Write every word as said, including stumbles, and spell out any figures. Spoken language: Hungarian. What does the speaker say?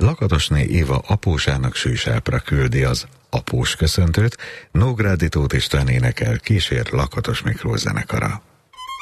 Lakatosné Éva apósának sűsápra küldi az após köszöntőt, Nógrádi Tóth István énekel, kísér Lakatos Miklós zenekara.